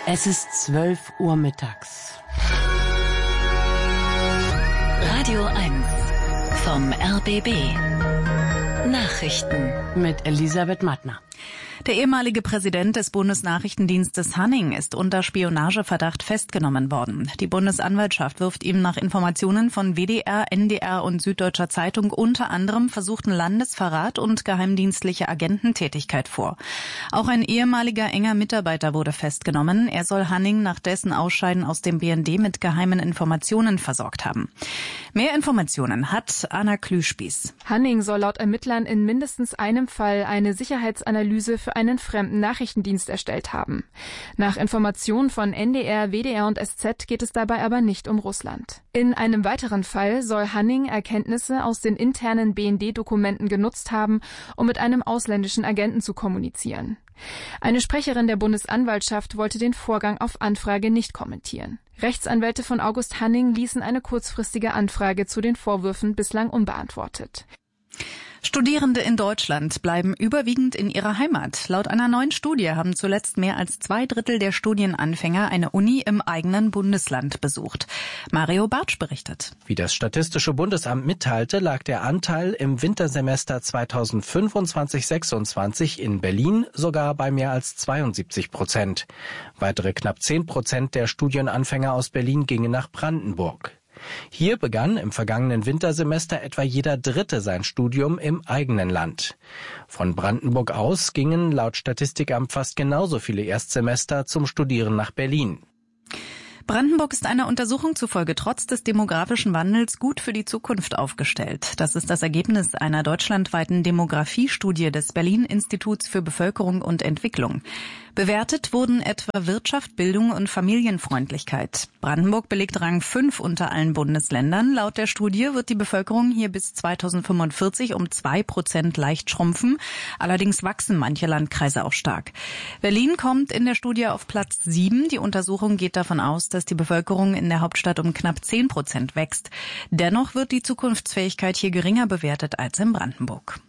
Es ist 12 Uhr mittags. Radio 1 vom RBB. Nachrichten Mit Elisabeth Mattner. Der ehemalige Präsident des Bundesnachrichtendienstes Hanning ist unter Spionageverdacht festgenommen worden. Die Bundesanwaltschaft wirft ihm nach Informationen von WDR, NDR und Süddeutscher Zeitung unter anderem versuchten Landesverrat und geheimdienstliche Agententätigkeit vor. Auch ein ehemaliger enger Mitarbeiter wurde festgenommen. Er soll Hanning nach dessen Ausscheiden aus dem BND mit geheimen Informationen versorgt haben. Mehr Informationen hat Anna Klüspieß. Hanning soll laut Ermittlern in mindestens einem Fall eine Sicherheitsanalyse für einen fremden Nachrichtendienst erstellt haben. Nach Informationen von NDR, WDR und SZ geht es dabei aber nicht um Russland. In einem weiteren Fall soll Hanning Erkenntnisse aus den internen BND-Dokumenten genutzt haben, um mit einem ausländischen Agenten zu kommunizieren. Eine Sprecherin der Bundesanwaltschaft wollte den Vorgang auf Anfrage nicht kommentieren. Rechtsanwälte von August Hanning ließen eine kurzfristige Anfrage zu den Vorwürfen bislang unbeantwortet. Studierende in Deutschland bleiben überwiegend in ihrer Heimat. Laut einer neuen Studie haben zuletzt mehr als 2/3 der Studienanfänger eine Uni im eigenen Bundesland besucht. Mario Bartsch berichtet. Wie das Statistische Bundesamt mitteilte, lag der Anteil im Wintersemester 2025/26 in Berlin sogar bei mehr als 72%. Weitere knapp 10% der Studienanfänger aus Berlin gingen nach Brandenburg. Hier begann im vergangenen Wintersemester etwa jeder Dritte sein Studium im eigenen Land. Von Brandenburg aus gingen laut Statistikamt fast genauso viele Erstsemester zum Studieren nach Berlin. Brandenburg ist einer Untersuchung zufolge trotz des demografischen Wandels gut für die Zukunft aufgestellt. Das ist das Ergebnis einer deutschlandweiten Demografiestudie des Berlin-Instituts für Bevölkerung und Entwicklung. Bewertet wurden etwa Wirtschaft, Bildung und Familienfreundlichkeit. Brandenburg belegt Rang 5 unter allen Bundesländern. Laut der Studie wird die Bevölkerung hier bis 2045 um 2% leicht schrumpfen. Allerdings wachsen manche Landkreise auch stark. Berlin kommt in der Studie auf Platz 7. Die Untersuchung geht davon aus, dass die Bevölkerung in der Hauptstadt um knapp 10% wächst. Dennoch wird die Zukunftsfähigkeit hier geringer bewertet als in Brandenburg.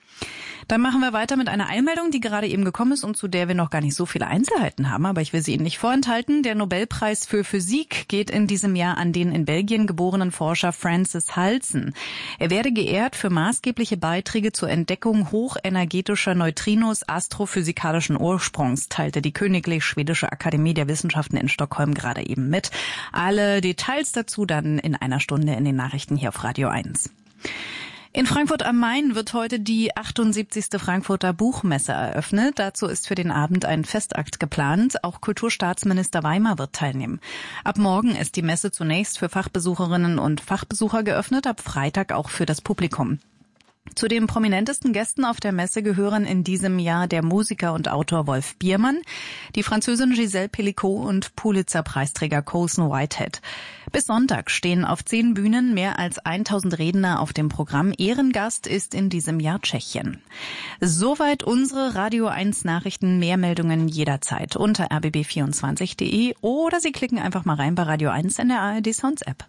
Dann machen wir weiter mit einer Eilmeldung, die gerade eben gekommen ist und zu der wir noch gar nicht so viele Einzelheiten haben, aber ich will sie Ihnen nicht vorenthalten. Der Nobelpreis für Physik geht in diesem Jahr an den in Belgien geborenen Forscher Francis Halsen. Er werde geehrt für maßgebliche Beiträge zur Entdeckung hochenergetischer Neutrinos astrophysikalischen Ursprungs, teilte die Königlich Schwedische Akademie der Wissenschaften in Stockholm gerade eben mit. Alle Details dazu dann in einer Stunde in den Nachrichten hier auf Radio 1. In Frankfurt am Main wird heute die 78. Frankfurter Buchmesse eröffnet. Dazu ist für den Abend ein Festakt geplant. Auch Kulturstaatsminister Weimer wird teilnehmen. Ab morgen ist die Messe zunächst für Fachbesucherinnen und Fachbesucher geöffnet, ab Freitag auch für das Publikum. Zu den prominentesten Gästen auf der Messe gehören in diesem Jahr der Musiker und Autor Wolf Biermann, die Französin Gisèle Pelicot und Pulitzer-Preisträger Colson Whitehead. Bis Sonntag stehen auf 10 Bühnen mehr als 1000 Redner auf dem Programm. Ehrengast ist in diesem Jahr Tschechien. Soweit unsere Radio 1 Nachrichten. Mehr Meldungen jederzeit unter rbb24.de oder Sie klicken einfach mal rein bei Radio 1 in der ARD Sounds App.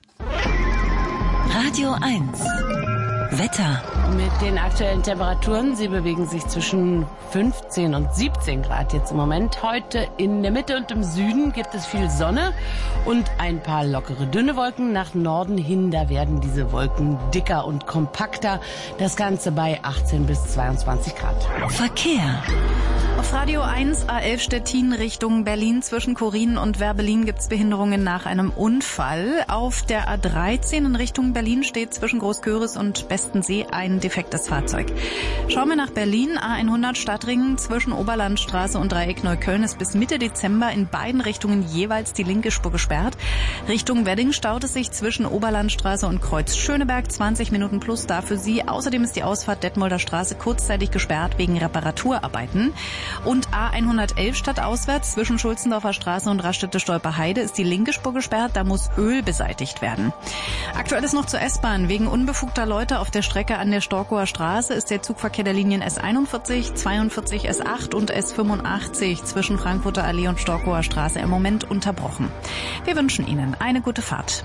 Radio 1 Wetter. Mit den aktuellen Temperaturen, sie bewegen sich zwischen 15 und 17 Grad jetzt im Moment. Heute in der Mitte und im Süden gibt es viel Sonne und ein paar lockere, dünne Wolken. Nach Norden hin, da werden diese Wolken dicker und kompakter. Das Ganze bei 18 bis 22 Grad. Verkehr. Auf Radio 1 A11 Stettin Richtung Berlin zwischen Korin und Werbelin gibt's Behinderungen nach einem Unfall. Auf der A13 in Richtung Berlin steht zwischen Großköris und Bestensee ein defektes Fahrzeug. Schauen wir nach Berlin. A100 Stadtring zwischen Oberlandstraße und Dreieck Neukölln ist bis Mitte Dezember in beiden Richtungen jeweils die linke Spur gesperrt. Richtung Wedding staut es sich zwischen Oberlandstraße und Kreuz Schöneberg 20 Minuten plus da für Sie. Außerdem ist die Ausfahrt Detmolder Straße kurzzeitig gesperrt wegen Reparaturarbeiten. Und A111 stadtauswärts zwischen Schulzendorfer Straße und Raststätte-Stolper-Heide ist die linke Spur gesperrt. Da muss Öl beseitigt werden. Aktuell ist noch zur S-Bahn. Wegen unbefugter Leute auf der Strecke an der Storkower Straße ist der Zugverkehr der Linien S41, 42, S8 und S85 zwischen Frankfurter Allee und Storkower Straße im Moment unterbrochen. Wir wünschen Ihnen eine gute Fahrt.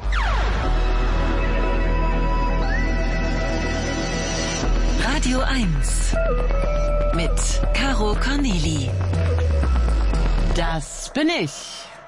Radio 1 mit Caro Corneli. Das bin ich.